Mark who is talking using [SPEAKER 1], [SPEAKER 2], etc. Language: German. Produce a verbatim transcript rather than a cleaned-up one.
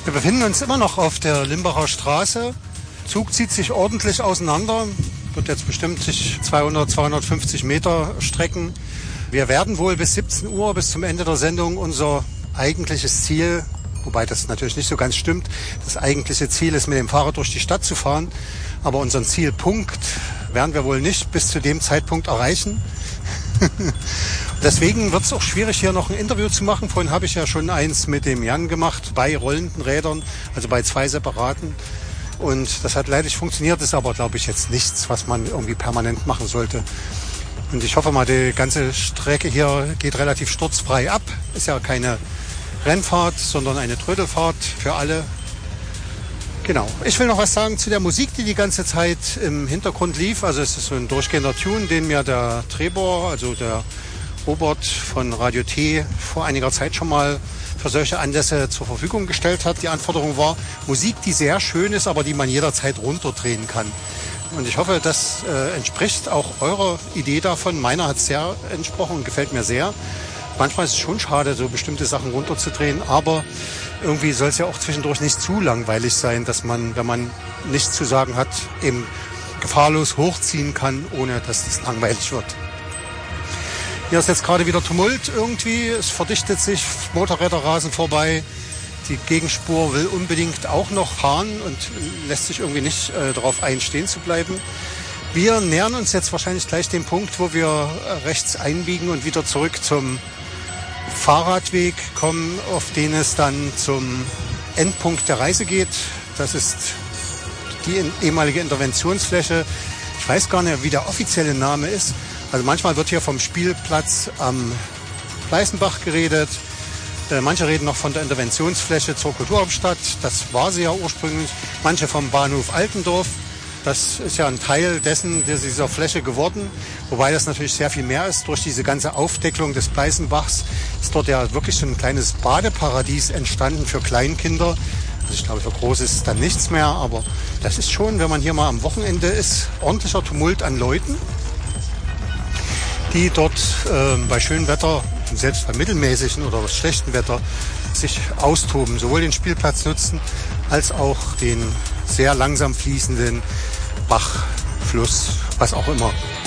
[SPEAKER 1] Wir befinden uns immer noch auf der Limbacher Straße. Der Zug zieht sich ordentlich auseinander, wird jetzt bestimmt sich zweihundert, zweihundertfünfzig Meter strecken. Wir werden wohl bis siebzehn Uhr, bis zum Ende der Sendung, unser eigentliches Ziel, wobei das natürlich nicht so ganz stimmt, das eigentliche Ziel ist, mit dem Fahrrad durch die Stadt zu fahren. Aber unseren Zielpunkt werden wir wohl nicht bis zu dem Zeitpunkt erreichen. Deswegen wird es auch schwierig, hier noch ein Interview zu machen. Vorhin habe ich ja schon eins mit dem Jan gemacht, bei rollenden Rädern, also bei zwei separaten. Und das hat leider nicht funktioniert, ist aber, glaube ich, jetzt nichts, was man irgendwie permanent machen sollte. Und ich hoffe mal, die ganze Strecke hier geht relativ sturzfrei ab. Ist ja keine Rennfahrt, sondern eine Trödelfahrt für alle. Genau. Ich will noch was sagen zu der Musik, die die ganze Zeit im Hintergrund lief. Also es ist so ein durchgehender Tune, den mir der Trebor, also der Robert von Radio T, vor einiger Zeit schon mal für solche Anlässe zur Verfügung gestellt hat. Die Anforderung war Musik, die sehr schön ist, aber die man jederzeit runterdrehen kann. Und ich hoffe, das äh, entspricht auch eurer Idee davon. Meiner hat es sehr entsprochen und gefällt mir sehr. Manchmal ist es schon schade, so bestimmte Sachen runterzudrehen, aber irgendwie soll es ja auch zwischendurch nicht zu langweilig sein, dass man, wenn man nichts zu sagen hat, eben gefahrlos hochziehen kann, ohne dass es langweilig wird. Hier ist jetzt gerade wieder Tumult irgendwie, es verdichtet sich, Motorräder rasen vorbei, die Gegenspur will unbedingt auch noch fahren und lässt sich irgendwie nicht äh, darauf ein, stehen zu bleiben. Wir nähern uns jetzt wahrscheinlich gleich dem Punkt, wo wir rechts einbiegen und wieder zurück zum Fahrradweg kommen, auf den es dann zum Endpunkt der Reise geht. Das ist die ehemalige Interventionsfläche. Ich weiß gar nicht, wie der offizielle Name ist. Also manchmal wird hier vom Spielplatz am Pleißenbach geredet. Äh, manche reden noch von der Interventionsfläche zur Kulturhauptstadt. Das war sie ja ursprünglich. Manche vom Bahnhof Altendorf. Das ist ja ein Teil dessen, dieser Fläche geworden, wobei das natürlich sehr viel mehr ist. Durch diese ganze Aufdecklung des Pleißenbachs ist dort ja wirklich so ein kleines Badeparadies entstanden für Kleinkinder. Also ich glaube, für Große ist es dann nichts mehr, aber das ist schon, wenn man hier mal am Wochenende ist, ordentlicher Tumult an Leuten, die dort äh, bei schönem Wetter, selbst bei mittelmäßigen oder schlechtem Wetter, sich austoben, sowohl den Spielplatz nutzen, als auch den sehr langsam fließenden Bach, Fluss, was auch immer.